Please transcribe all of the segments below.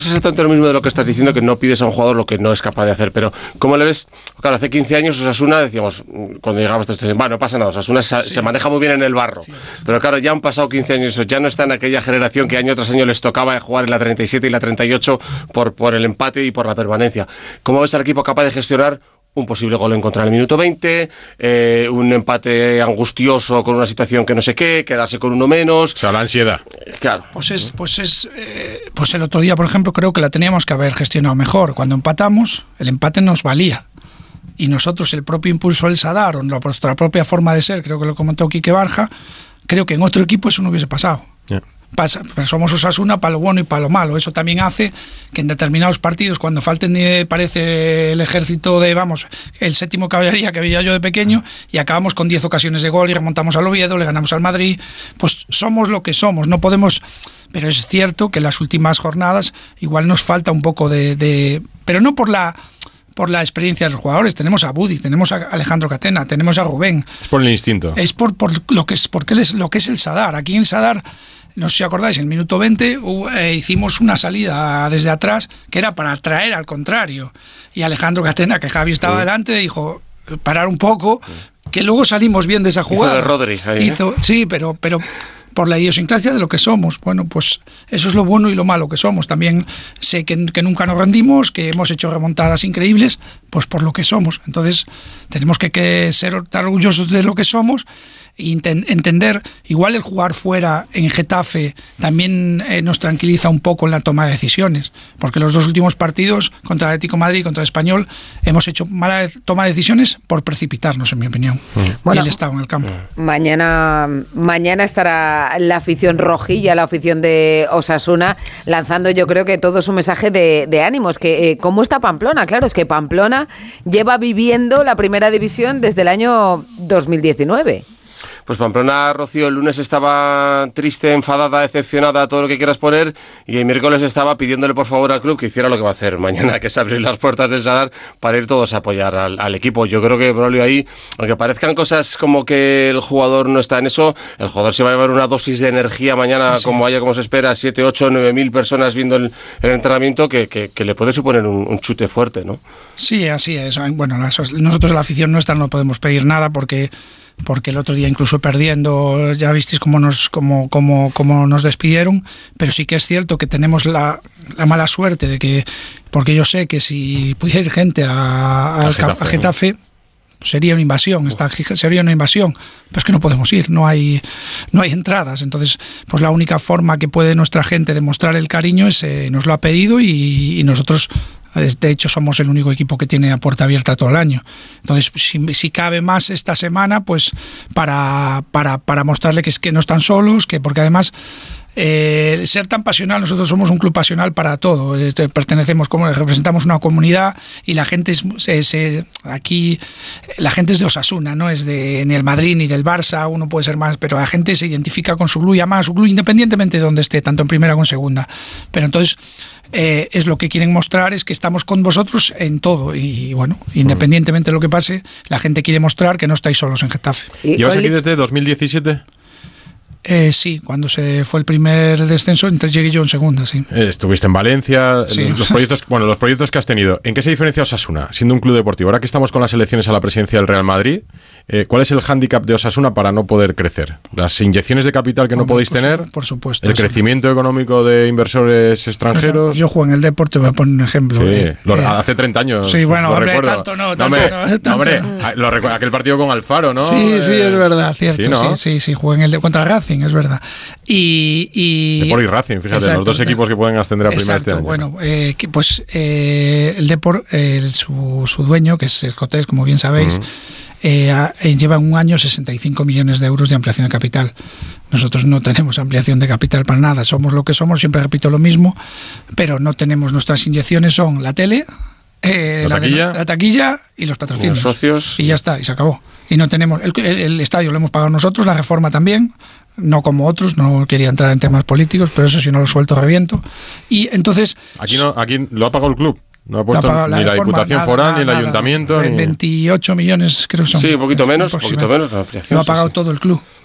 Es exactamente lo mismo de lo que estás diciendo, que no pides a un jugador lo que no es capaz de hacer, pero ¿cómo le ves? Claro, hace 15 años Osasuna, decíamos, cuando llegaba esto, no pasa nada, Osasuna se maneja muy bien en el barro, pero claro, ya han pasado 15 años, ya no está en aquella generación que año tras año les tocaba jugar en la 37 y la 38 por el empate y por la permanencia. ¿Cómo ves al equipo capaz de gestionar un posible gol en contra en el minuto 20, un empate angustioso con una situación que no sé qué, quedarse con uno menos? O sea, la ansiedad. Claro. Pues el otro día, por ejemplo, creo que la teníamos que haber gestionado mejor. Cuando empatamos, el empate nos valía. Y nosotros, el propio impulso del Sadar, o nuestra propia forma de ser, creo que lo comentó Quique Barja, creo que en otro equipo eso no hubiese pasado. Yeah. Pero somos Osasuna para lo bueno y para lo malo. Eso también hace que en determinados partidos, cuando falten, parece el ejército de, el séptimo caballería que veía yo de pequeño, y acabamos con 10 ocasiones de gol y remontamos al Oviedo, le ganamos al Madrid, pues somos lo que somos, no podemos. Pero es cierto que en las últimas jornadas igual nos falta un poco pero no por la experiencia de los jugadores. Tenemos a Budi, tenemos a Alejandro Catena, tenemos a Rubén. Es por el instinto. Es por lo que es el Sadar. Aquí en el Sadar, no sé si acordáis, en el minuto 20 hicimos una salida desde atrás que era para atraer al contrario. Y Alejandro Catena, que Javi estaba delante, dijo, parar un poco, que luego salimos bien de esa jugada. Hizo de Rodri ahí, sí, pero por la idiosincrasia de lo que somos. Bueno, pues eso es lo bueno y lo malo que somos. También sé que nunca nos rendimos, que hemos hecho remontadas increíbles, pues por lo que somos. Entonces tenemos que ser tan orgullosos de lo que somos e entender. Igual el jugar fuera en Getafe también nos tranquiliza un poco en la toma de decisiones, porque los dos últimos partidos, contra el Atlético de Madrid y contra el Español, hemos hecho mala toma de decisiones por precipitarnos, en mi opinión. Bueno, y el estado en el campo. Mañana estará la afición rojilla, la afición de Osasuna, lanzando, yo creo que todo su mensaje de ánimos. Que ¿cómo está Pamplona? Claro, es que Pamplona lleva viviendo la primera división desde el año 2019. Pues Pamplona, Rocío, el lunes estaba triste, enfadada, decepcionada, todo lo que quieras poner, y el miércoles estaba pidiéndole por favor al club que hiciera lo que va a hacer mañana, que es abrir las puertas del Sadar para ir todos a apoyar al equipo. Yo creo que, Braulio, ahí, aunque parezcan cosas como que el jugador no está en eso, el jugador se va a llevar una dosis de energía mañana, así como haya, como se espera, 7, 8, 9 mil personas viendo el entrenamiento, que le puede suponer un chute fuerte, ¿no? Sí, así es. Bueno, nosotros, la afición nuestra, no podemos pedir nada porque el otro día, incluso perdiendo, ya visteis cómo nos despidieron, pero sí que es cierto que tenemos la mala suerte de que, porque yo sé que si pudiera ir gente a Getafe, sería una invasión, pero es que no podemos ir, no hay entradas. Entonces, pues la única forma que puede nuestra gente demostrar el cariño es, nos lo ha pedido y nosotros, de hecho, somos el único equipo que tiene la puerta abierta todo el año. Entonces, si cabe más esta semana, pues para mostrarle que es que no están solos, porque además ser tan pasional, nosotros somos un club pasional para todo. Representamos una comunidad y la gente aquí la gente es de Osasuna, no es ni el Madrid ni del Barça, uno puede ser más, pero la gente se identifica con su club y ama a su club independientemente de donde esté, tanto en primera como en segunda. Pero entonces es lo que quieren mostrar, es que estamos con vosotros en todo, y bueno, independientemente de lo que pase, la gente quiere mostrar que no estáis solos en Getafe. ¿Llevas aquí desde 2017? Sí, cuando se fue el primer descenso, entonces llegué yo en segunda, sí. Estuviste en Valencia, sí. Los proyectos que has tenido. ¿En qué se diferencia Osasuna, siendo un club deportivo? Ahora que estamos con las elecciones a la presidencia del Real Madrid, ¿cuál es el hándicap de Osasuna para no poder crecer? ¿Las inyecciones de capital que no podéis tener? Por supuesto. ¿El crecimiento económico de inversores extranjeros? Yo juego en el deporte, voy a poner un ejemplo. Sí, hace 30 años. Sí, bueno, hombre, recuerdo. tanto no. Hombre, aquel partido con Alfaro, ¿no? Sí, es verdad, cierto. Sí, ¿no? Sí, jugué en contra el Racing, es verdad. Depor y Racing, fíjate, los dos equipos que pueden ascender a primera este año. Bueno, el Depor, su dueño, que es el Cotés, como bien sabéis, lleva un año 65 millones de euros de ampliación de capital. Nosotros no tenemos ampliación de capital para nada, somos lo que somos, siempre repito lo mismo, pero no tenemos, nuestras inyecciones son la tele, la taquilla y los patrocinios, los socios, y ya está, y se acabó. Y no tenemos el estadio lo hemos pagado nosotros, la reforma también, no como otros, no quería entrar en temas políticos, pero eso si no lo suelto reviento. Y entonces aquí lo ha pagado el club. No ha puesto ni la Diputación Foral, ni el Ayuntamiento. 28 millones creo que son. Sí, un poquito menos. Lo ha pagado todo el club.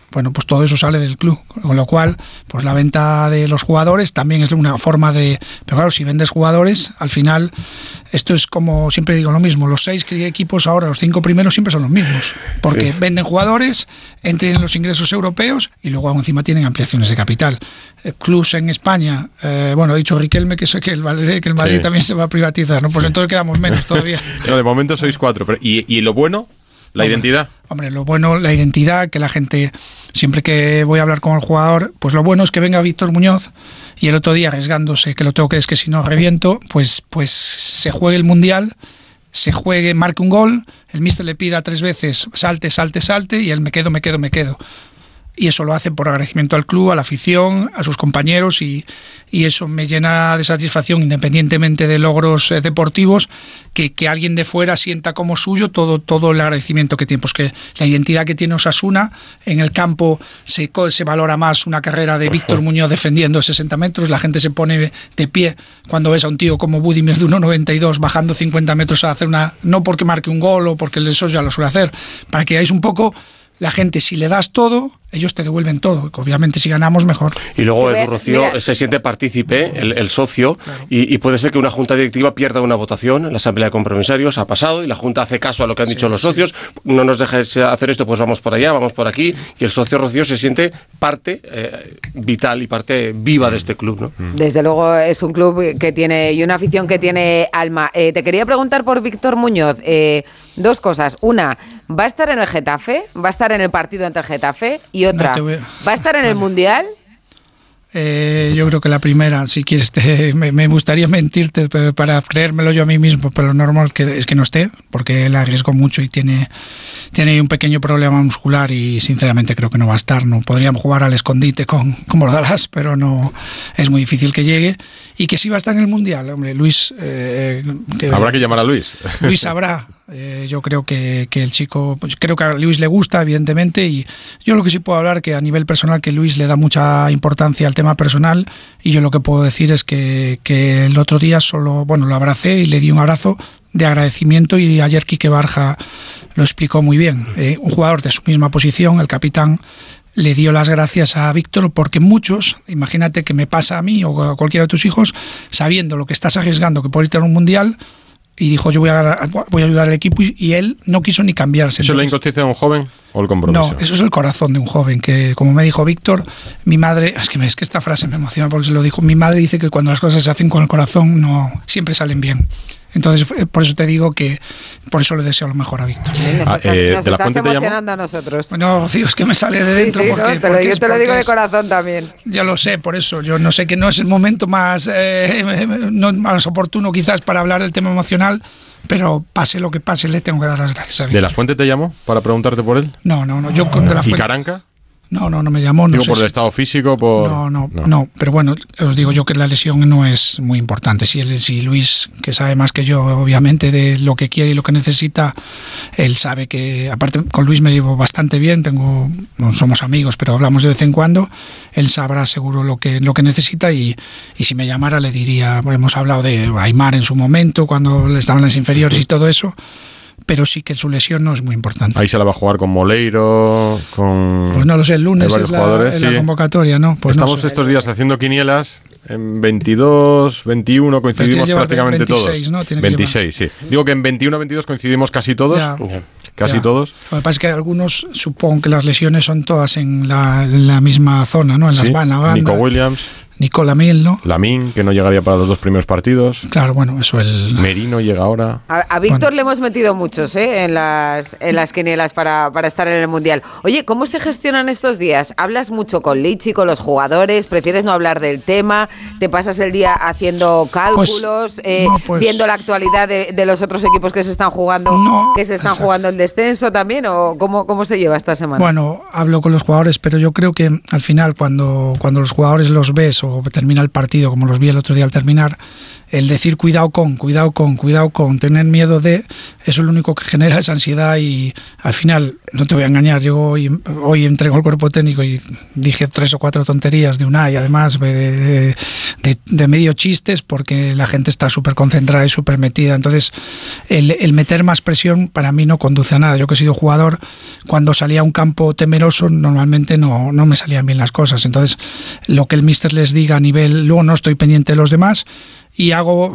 bueno, pues todo eso sale del club, con lo cual, pues la venta de los jugadores también es una forma de... Pero claro, si vendes jugadores, al final, esto es como, siempre digo lo mismo, los 6 equipos ahora, los 5 primeros siempre son los mismos, porque venden jugadores, entran en los ingresos europeos y luego encima tienen ampliaciones de capital. Clubs en España, bueno, ha dicho Riquelme que el Madrid también se va a privatizar, ¿no? Pues entonces quedamos menos todavía. No, de momento sois 4, pero ¿y lo bueno? ¿La identidad? Hombre, lo bueno, la identidad, que la gente, siempre que voy a hablar con el jugador, pues lo bueno es que venga Víctor Muñoz y el otro día arriesgándose, que lo tengo que es que si no reviento, pues se juegue el Mundial, se juegue, marque un gol, el míster le pida 3 veces, salte, y él me quedo. Y eso lo hace por agradecimiento al club, a la afición, a sus compañeros y eso me llena de satisfacción, independientemente de logros deportivos, que alguien de fuera sienta como suyo todo el agradecimiento que tiene. Pues que la identidad que tiene Osasuna, en el campo se valora más una carrera de Víctor Muñoz defendiendo 60 metros, la gente se pone de pie cuando ves a un tío como Budimir de 1,92 bajando 50 metros a hacer no porque marque un gol o porque eso ya lo suele hacer, para que veáis un poco. La gente, si le das todo, ellos te devuelven todo. Obviamente, si ganamos, mejor. Y luego Edu Rocío se siente partícipe, el socio, claro. y puede ser que una junta directiva pierda una votación en la asamblea de compromisarios. Ha pasado y la junta hace caso a lo que han dicho los socios. No nos dejes hacer esto, pues vamos por allá, vamos por aquí. Y el socio Rocío se siente parte vital y parte viva de este club, ¿no? Desde luego es un club que tiene y una afición que tiene alma. Te quería preguntar por Víctor Muñoz. 2 cosas. Una, ¿va a estar en el Getafe? ¿Va a estar en el partido ante el Getafe? Y otra, ¿va a estar en el Mundial? Yo creo que la primera, si quieres, me gustaría mentirte para creérmelo yo a mí mismo, pero lo normal es que no esté, porque él arriesgó mucho y tiene un pequeño problema muscular y sinceramente creo que no va a estar. No podríamos jugar al escondite con Bordalás, pero no, es muy difícil que llegue. Y que sí va a estar en el Mundial, hombre, Luis... Habrá que llamar a Luis. Luis sabrá. Yo creo que el chico, pues creo que a Luis le gusta, evidentemente, y yo lo que sí puedo hablar que a nivel personal que Luis le da mucha importancia al tema personal, y yo lo que puedo decir es que el otro día lo abracé y le di un abrazo de agradecimiento, y ayer Quique Barja lo explicó muy bien. Un jugador de su misma posición, el capitán, le dio las gracias a Víctor porque muchos, imagínate que me pasa a mí o a cualquiera de tus hijos, sabiendo lo que estás arriesgando que por irte a un mundial, y dijo yo voy a ayudar al equipo, y él no quiso ni cambiarse. ¿Eso es la inconsciencia de un joven o el compromiso? No, eso es el corazón de un joven, que como me dijo Víctor, mi madre, es que esta frase me emociona porque se lo dijo, mi madre dice que cuando las cosas se hacen con el corazón no siempre salen bien. Entonces, por eso te digo que por eso le deseo lo mejor a Víctor. Nos estás emocionando a nosotros. No, tío, es que me sale de dentro. Sí, porque, no, pero yo te lo digo de corazón también. Ya lo sé, por eso. Yo no sé que no es el momento más oportuno quizás para hablar del tema emocional, pero pase lo que pase, le tengo que dar las gracias a Víctor. ¿De la Fuente te llamó para preguntarte por él? No, yo con De la Fuente. ¿Y Caranca? No me llamó. Digo, por el estado físico, por... No, pero bueno, os digo yo que la lesión no es muy importante. Si Luis, que sabe más que yo, obviamente, de lo que quiere y lo que necesita, él sabe que, aparte con Luis me llevo bastante bien, no somos amigos, pero hablamos de vez en cuando, él sabrá seguro lo que necesita, y si me llamara le diría, hemos hablado de Aimar en su momento, cuando estaban en las inferiores y todo eso, pero sí que su lesión no es muy importante. Ahí se la va a jugar con Moleiro, con... Pues no lo sé, el lunes es la convocatoria, ¿no? Pues estamos estos días haciendo quinielas, en 22, 21 coincidimos prácticamente 26, todos. ¿no? 26, sí. Digo que en 21, 22 coincidimos casi todos. Todos. Lo que pasa es que algunos, supongo que las lesiones son todas en la misma zona, ¿no? En la banda. Nico Williams. Nicola Mil, ¿no? Lamín, que no llegaría para los 2 primeros partidos. Claro, bueno, eso Merino llega ahora. A Víctor le hemos metido muchos en las quinielas para estar en el Mundial. Oye, ¿cómo se gestionan estos días? ¿Hablas mucho con Lichi, con los jugadores? ¿Prefieres no hablar del tema? ¿Te pasas el día haciendo cálculos? ¿Viendo la actualidad de los otros equipos que se están jugando jugando el descenso también? ¿O cómo se lleva esta semana? Bueno, hablo con los jugadores, pero yo creo que al final cuando los jugadores los ves o termina el partido, como los vi el otro día al terminar, el decir cuidado con, tener miedo de, eso lo único que genera es ansiedad y al final, no te voy a engañar, yo hoy entrego el cuerpo técnico y dije 3 o 4 tonterías de una y además de medio chistes porque la gente está súper concentrada y súper metida, entonces el meter más presión para mí no conduce a nada. Yo que he sido jugador, cuando salía a un campo temeroso normalmente no me salían bien las cosas, entonces lo que el míster les diga a nivel, luego no estoy pendiente de los demás y hago